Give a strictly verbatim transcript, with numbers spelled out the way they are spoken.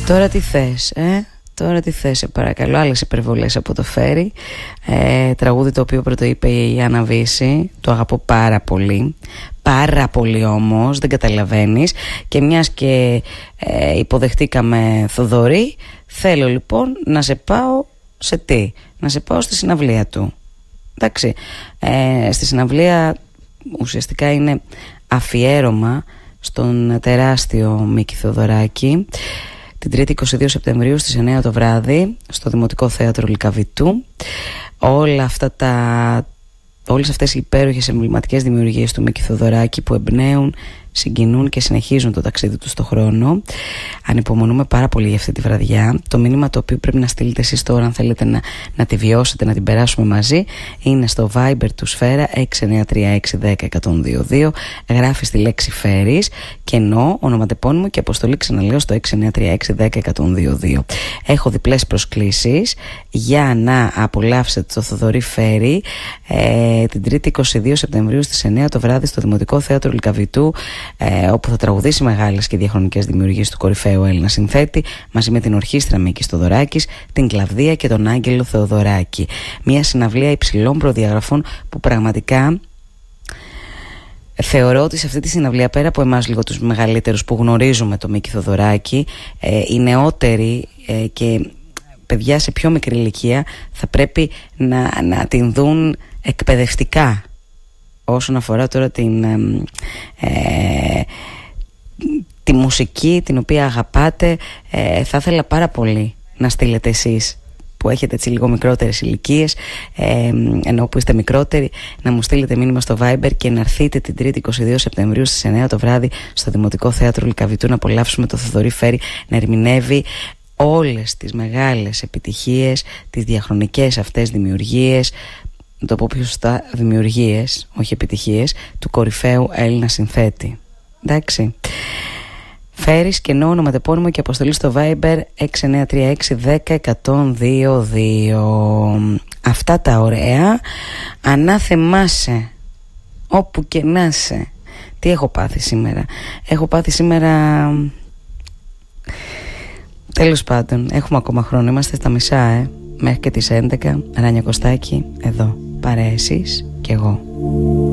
Τώρα τι θες, ε? Τώρα τι θες, σε παρακαλώ. Άλλες υπερβολές από το Φέρι. ε, Τραγούδι το οποίο πρώτο είπε η Άννα Βύση. Το αγαπώ πάρα πολύ. Πάρα πολύ όμως, δεν καταλαβαίνεις. Και μιας και ε, υποδεχτήκαμε Θοδωρή, θέλω λοιπόν να σε πάω σε τι? Να σε πάω στη συναυλία του. Εντάξει, ε, στη συναυλία ουσιαστικά είναι αφιέρωμα στον τεράστιο Μίκη Θεοδωράκη, την Τρίτη είκοσι δύο Σεπτεμβρίου στις εννιά το βράδυ στο Δημοτικό Θέατρο Λυκαβητού. Όλα αυτά τα, όλες αυτές οι υπέροχες εμβληματικές δημιουργίες του Μίκη Θεοδωράκη που εμπνέουν, συγκινούν και συνεχίζουν το ταξίδι του στον χρόνο. Ανυπομονούμε πάρα πολύ για αυτή τη βραδιά. Το μήνυμα το οποίο πρέπει να στείλετε εσείς τώρα, αν θέλετε να, να τη βιώσετε, να την περάσουμε μαζί, είναι στο Viber του Σφαίρα έξι εννιά τρία έξι ένα μηδέν ένα μηδέν δύο δύο. Γράφει τη λέξη Φέρης και ενώ ονοματεπώνυμο και αποστολή, ξαναλέω, στο έξι εννιά τρία έξι ένα μηδέν ένα μηδέν δύο δύο. Έχω διπλές προσκλήσεις για να απολαύσετε το Θοδωρή Φέρη ε, την Τρίτη είκοσι δύο Σεπτεμβρίου στις εννιά το βράδυ στο Δημοτικό Θέατρο Λυκαβητού, Ε, όπου θα τραγουδήσει μεγάλες και διαχρονικές δημιουργίες του κορυφαίου Έλληνα συνθέτη μαζί με την ορχήστρα Μίκης Θεοδωράκης, την Κλαβδία και τον Άγγελο Θεοδωράκη. Μια συναυλία υψηλών προδιαγραφών που πραγματικά θεωρώ ότι σε αυτή τη συναυλία, πέρα από εμάς λίγο τους μεγαλύτερους που γνωρίζουμε το Μίκη Θεοδωράκη, ε, οι νεότεροι ε, και παιδιά σε πιο μικρή ηλικία θα πρέπει να, να την δουν εκπαιδευτικά. Όσον αφορά τώρα την, ε, τη μουσική την οποία αγαπάτε, ε, θα ήθελα πάρα πολύ να στείλετε εσείς που έχετε έτσι λίγο μικρότερες ηλικίες, ε, ενώ που είστε μικρότεροι, να μου στείλετε μήνυμα στο Viber και να έρθετε την Τρίτη είκοσι δύο Σεπτεμβρίου στις εννιά το βράδυ στο Δημοτικό Θέατρο Λυκαβητού να απολαύσουμε το Θοδωρή Φέρη να ερμηνεύει όλες τις μεγάλες επιτυχίες, τις διαχρονικές αυτές δημιουργίες, να το πω πιο σωστά, δημιουργίες, όχι επιτυχίες, του κορυφαίου Έλληνα συνθέτη. Εντάξει. Φέρεις και ενώ ονοματεπώνυμο και αποστολή στο Viber έξι εννιά τρία έξι ένα μηδέν ένα μηδέν δύο δύο. Αυτά τα ωραία. Ανάθεμάσαι όπου και να είσαι. Τι έχω πάθει σήμερα? Έχω πάθει σήμερα... Τέλος πάντων, έχουμε ακόμα χρόνο. Είμαστε στα μισά, ε. Μέχρι και τις έντεκα. Ράνια Κωστάκη, εδώ. Παρέα εσείς και εγώ.